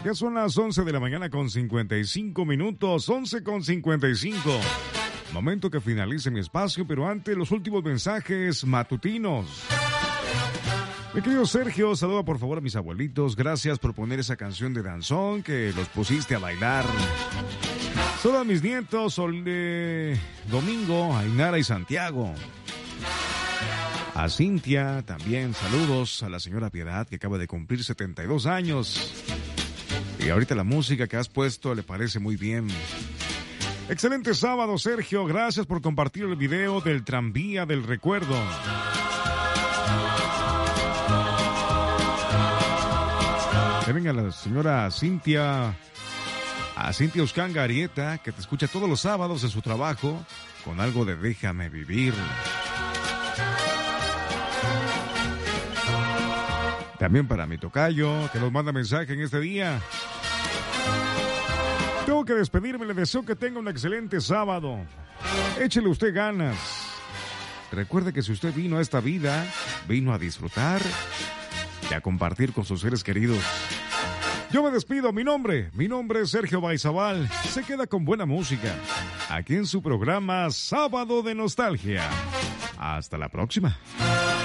Ya son las 11 de la mañana con 55 minutos, 11 con 55. Momento que finalice mi espacio, pero antes los últimos mensajes matutinos. Mi querido Sergio, saluda por favor a mis abuelitos. Gracias por poner esa canción de danzón que los pusiste a bailar. Saluda a mis nietos, Domingo, Ainara y Santiago. A Cintia también, saludos a la señora Piedad que acaba de cumplir 72 años. Y ahorita la música que has puesto le parece muy bien. Excelente sábado, Sergio. Gracias por compartir el video del tranvía del recuerdo. Que venga la señora Cintia, a Cintia Uscanga Arieta, que te escucha todos los sábados en su trabajo con algo de Déjame Vivir. También para mi tocayo, que nos manda mensaje en este día. Tengo que despedirme, le deseo que tenga un excelente sábado. Échele usted ganas. Recuerde que si usted vino a esta vida, vino a disfrutar y a compartir con sus seres queridos. Yo me despido, mi nombre es Sergio Baizabal. Se queda con buena música, aquí en su programa Sábado de Nostalgia. Hasta la próxima.